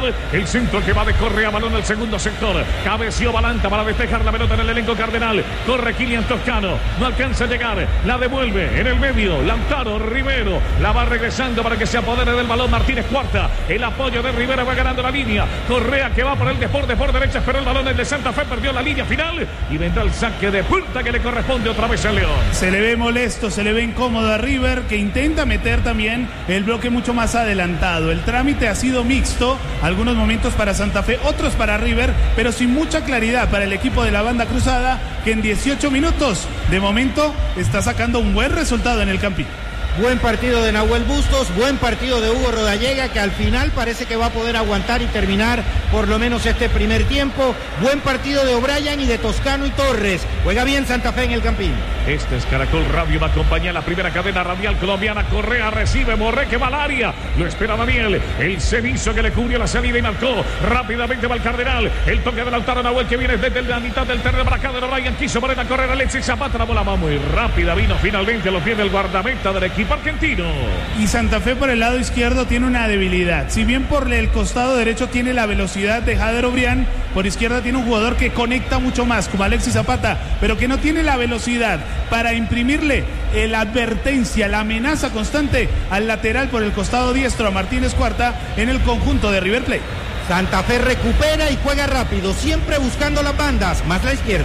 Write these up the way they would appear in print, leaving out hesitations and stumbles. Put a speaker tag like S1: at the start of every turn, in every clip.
S1: final. El centro que va de Correa, balón al segundo sector. Cabeció Balanta para despejar la pelota en el elenco cardenal. Corre Kylian Toscano, no alcanza a llegar. La devuelve en el medio. Lautaro Rivero la va regresando para que se apodere del balón Martínez Cuarta. El apoyo de Rivera va ganando la línea. Correa que va por el desborde por derecha, pero el balón es de Santa Fe, perdió la línea final y vendrá el saque de punta que le corresponde otra vez al León.
S2: Se le ve molesto, se le ve incómodo a River, que intenta meter también el bloque mucho más adelantado. El trámite ha sido mixto, algunos momentos para Santa Fe, otros para River, pero sin mucha claridad para el equipo de la banda cruzada, que en 18 minutos de momento está sacando un buen resultado en el Campín.
S3: Buen partido de Nahuel Bustos, buen partido de Hugo Rodallega, que al final parece que va a poder aguantar y terminar por lo menos este primer tiempo. Buen partido de O'Brien y de Toscano y Torres. Juega bien Santa Fe en el Campín.
S1: Este es Caracol Radio, va a acompañar la primera cadena radial colombiana. Correa recibe, Morré que va al área. Lo espera Daniel. El cenizo que le cubrió la salida y marcó. Rápidamente va el Cardenal. El toque de Lautaro Nahuel que viene desde la mitad del terreno para acá de O'Brien. Quiso poner a correr Alexis Zapata. La bola va muy rápida. Vino finalmente a los pies del guardameta del equipo argentino.
S2: Y Santa Fe por el lado izquierdo tiene una debilidad. Si bien por el costado derecho tiene la velocidad de Jader O'Brien, por izquierda tiene un jugador que conecta mucho más, como Alexis Zapata, pero que no tiene la velocidad para imprimirle la advertencia, la amenaza constante al lateral por el costado diestro a Martínez Cuarta en el conjunto de River Plate.
S3: Santa Fe recupera y juega rápido, siempre buscando las bandas, más la izquierda.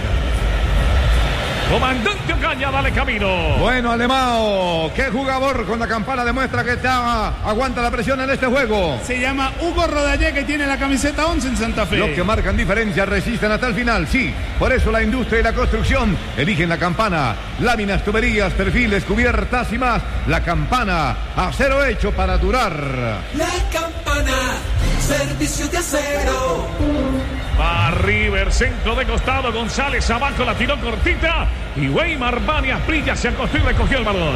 S1: Comandante Ocaña, dale camino.
S4: Bueno, Alemão, qué jugador con la campana, demuestra que aguanta la presión en este juego.
S2: Se llama Hugo Rodallega y tiene la camiseta 11 en Santa Fe.
S4: Los que marcan diferencia resisten hasta el final, sí. Por eso la industria y la construcción eligen la campana. Láminas, tuberías, perfiles, cubiertas y más. La campana, acero hecho para durar.
S5: La campana, servicio de acero.
S1: Va River, centro de costado, González abajo, la tiró cortita y Weimar Banias Brilla se acostó y recogió el balón.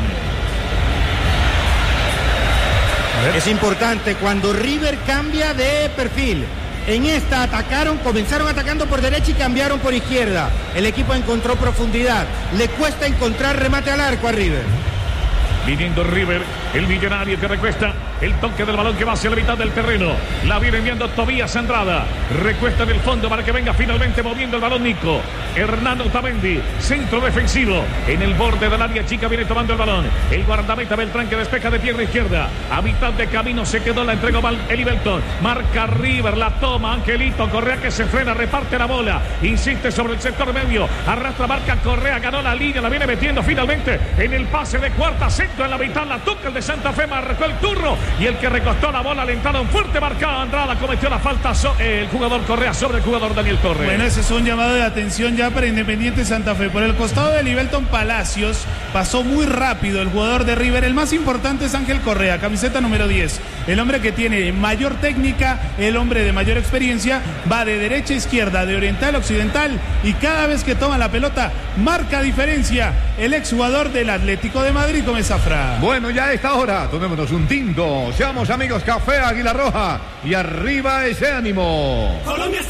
S3: Es importante cuando River cambia de perfil. En esta comenzaron atacando por derecha y cambiaron por izquierda. El equipo encontró profundidad. Le cuesta encontrar remate al arco a River.
S1: Viniendo River, el millonario que recuesta el toque del balón que va hacia la mitad del terreno. La viene enviando Tobías Andrada. Recuesta en el fondo para que venga finalmente moviendo el balón Nico. Hernán Otamendi, centro defensivo. En el borde del área chica viene tomando el balón. El guardameta Beltrán que despeja de pierna izquierda. A mitad de camino se quedó, la entregó Eli Belton. Marca River, la toma Angelito. Correa que se frena, reparte la bola. Insiste sobre el sector medio. Arrastra, marca Correa, ganó la línea. La viene metiendo finalmente en el pase de Cuarta. Centro en la mitad, la toca el de Santa Fe. Marcó el turno. Y el que recostó la bola, alentaron fuerte, marcado Andrada, cometió la falta el jugador Correa sobre el jugador Daniel Torres.
S2: Bueno, ese es un llamado de atención ya para Independiente Santa Fe. Por el costado de Libelton Palacios, pasó muy rápido el jugador de River. El más importante es Ángel Correa, camiseta número 10. El hombre que tiene mayor técnica, el hombre de mayor experiencia, va de derecha a izquierda, de oriental a occidental, y cada vez que toma la pelota, marca diferencia el exjugador del Atlético de Madrid, Gómez Zafra.
S4: Bueno, ya a esta hora, tomémonos un tinto. Seamos amigos, Café Águila Roja. Y arriba ese ánimo.
S5: Colombia.